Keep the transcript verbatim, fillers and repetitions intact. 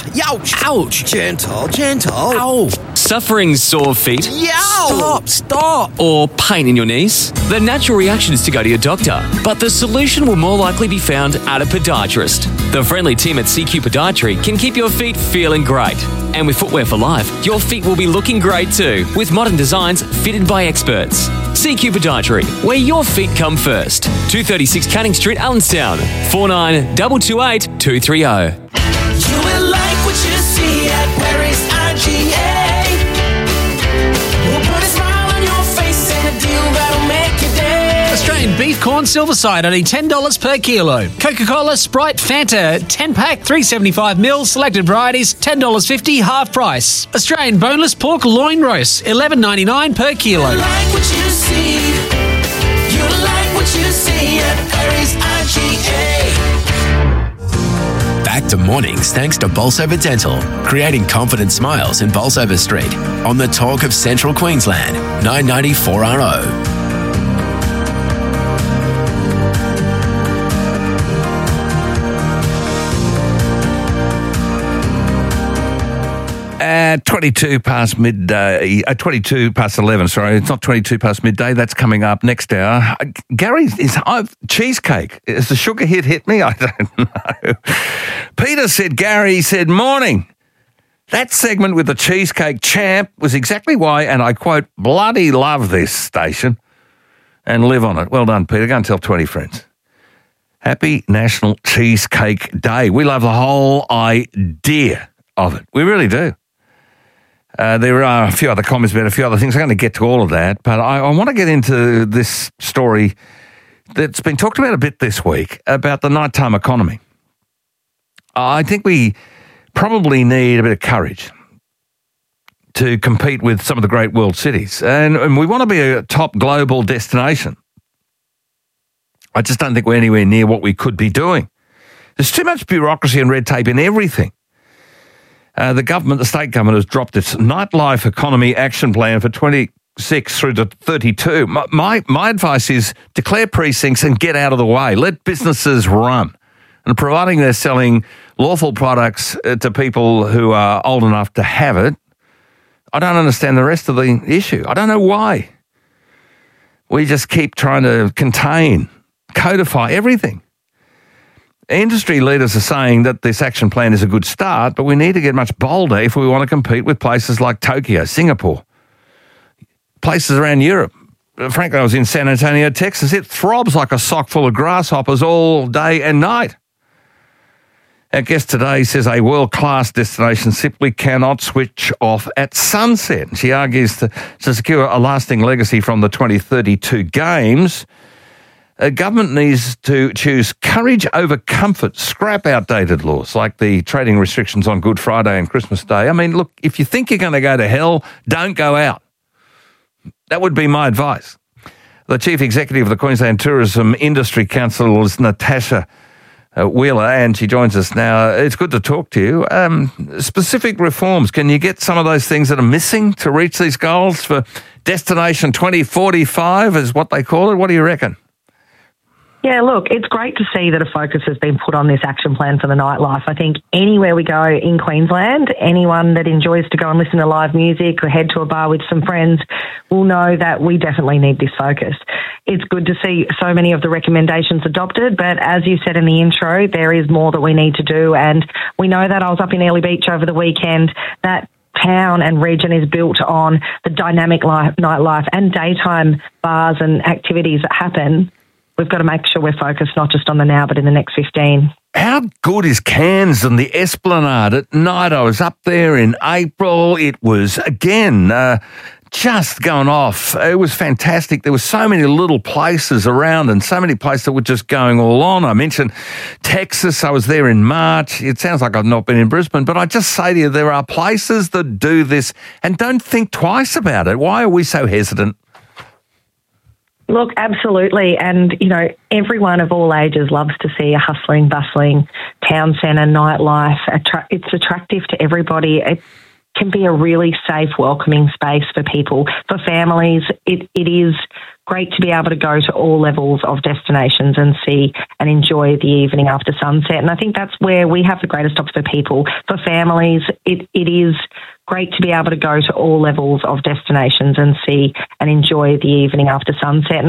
Youch! Ouch! Gentle, gentle. Ow! Suffering sore feet? Yow! Stop! Stop! Or pain in your knees? The natural reaction is to go to your doctor, but the solution will more likely be found at a podiatrist. The friendly team at C Q Podiatry can keep your feet feeling great. And with Footwear for Life, your feet will be looking great too, with modern designs fitted by experts. C Q Podiatry, where your feet come first. two thirty-six Canning Street, Allenstown. four nine two two eight two three zero. You will like what you see at Perry's I G A. We'll put a smile on your face and a deal that'll make your day. Australian beef corn silver side, only ten dollars per kilo. Coca-Cola, Sprite, Fanta, ten pack, three seventy-five mil, selected varieties, ten dollars fifty, half price. Australian boneless pork loin roast, eleven ninety-nine per kilo. You like what you see. You like what you see at Perry's I G A. Back to mornings thanks to Bolsover Dental, creating confident smiles in Bolsover Street on the Talk of Central Queensland, nine ninety four R O. At twenty-two past midday, uh, twenty-two past eleven, sorry, it's not twenty-two past midday, that's coming up next hour. Uh, Gary, is I've, cheesecake, has the sugar hit hit me? I don't know. Peter said, Gary said, morning. That segment with the cheesecake champ was exactly why, and I quote, bloody love this station and live on it. Well done, Peter. Go and tell twenty friends. Happy National Cheesecake Day. We love the whole idea of it. We really do. Uh, there are a few other comments about a few other things. I'm going to get to all of that, but I, I want to get into this story that's been talked about a bit this week about the nighttime economy. I think we probably need a bit of courage to compete with some of the great world cities, and, and we want to be a top global destination. I just don't think we're anywhere near what we could be doing. There's too much bureaucracy and red tape in everything. Uh, the government, the state government, has dropped its nightlife economy action plan for twenty-six through to thirty-two. My, my, my advice is declare precincts and get out of the way. Let businesses run. And providing they're selling lawful products uh, to people who are old enough to have it, I don't understand the rest of the issue. I don't know why. We just keep trying to contain, codify everything. Industry leaders are saying that this action plan is a good start, but we need to get much bolder if we want to compete with places like Tokyo, Singapore, places around Europe. Frankly, I was in San Antonio, Texas. It throbs like a sock full of grasshoppers all day and night. Our guest today says a world-class destination simply cannot switch off at sunset. She argues to, to secure a lasting legacy from the twenty thirty-two Games, a government needs to choose courage over comfort, scrap outdated laws like the trading restrictions on Good Friday and Christmas Day. I mean, look, if you think you're going to go to hell, don't go out. That would be my advice. The Chief Executive of the Queensland Tourism Industry Council is Natasha uh, Wheeler, and she joins us now. It's good to talk to you. Um, specific reforms, can you get some of those things that are missing to reach these goals for Destination twenty forty-five is what they call it? What do you reckon? Yeah, look, it's great to see that a focus has been put on this action plan for the nightlife. I think anywhere we go in Queensland, anyone that enjoys to go and listen to live music or head to a bar with some friends will know that we definitely need this focus. It's good to see so many of the recommendations adopted, but as you said in the intro, there is more that we need to do, and we know that. I was up in Airlie Beach over the weekend. That town and region is built on the dynamic life, nightlife and daytime bars and activities that happen. We've got to make sure we're focused not just on the now, but in the next fifteen. How good is Cairns and the Esplanade at night? I was up there in April. It was, again, uh, just going off. It was fantastic. There were so many little places around and so many places that were just going all on. I mentioned Texas. I was there in March. It sounds like I've not been in Brisbane, but I just say to you, there are places that do this and don't think twice about it. Why are we so hesitant? Look, absolutely. And, you know, everyone of all ages loves to see a hustling, bustling town centre, nightlife. Attra- it's attractive to everybody. It can be a really safe, welcoming space for people. For families, it, it is great to be able to go to all levels of destinations and see and enjoy the evening after sunset. And I think that's where we have the greatest option for people. For families, it, it is great to be able to go to all levels of destinations and see and enjoy the evening after sunset. And